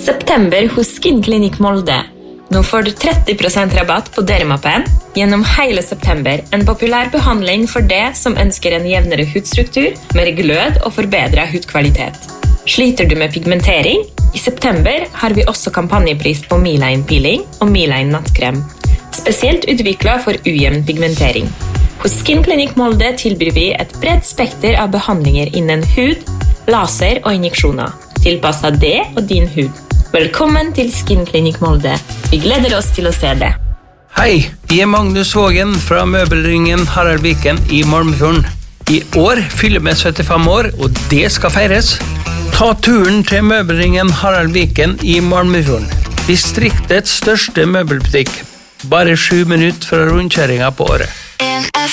September hos Skinklinikk Molde. Nå får du 30% rabatt på Dermapen gjennom hele september, en populær behandling for det som ønsker en jevnere hudstruktur, mer glød og forbedret hudkvalitet. Sliter du med pigmentering? I september har vi også kampanjepris på Miline Peeling og Miline Nattkrem, spesielt utviklet for ujevn pigmentering. Hos Skinklinikk Molde tilbyr vi et bredt spekter av behandlinger innen hud, laser og injeksjoner, tilpasset det og din hud. Velkommen til Skinklinikk Molde. Vi gleder oss til å se det. Hei, jeg Magnus Vågen fra Møbelringen Harald Viken i Malmefjorden. I år fyller vi 75 år, og det skal feires. Ta turen til Møbelringen Harald Viken i Malmefjorden. Distriktets største møbelbutikk. Bare 7 minutter fra rundkjøringen på året.